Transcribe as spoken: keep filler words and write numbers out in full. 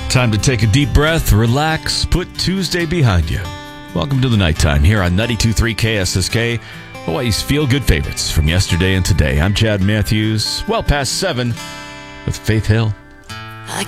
Time to take a deep breath, relax, put Tuesday behind you. Welcome to the nighttime here on ninety-two point three K S S K, Hawaii's feel-good favorites from yesterday and today. I'm Chad Matthews, well past seven, with Faith Hill.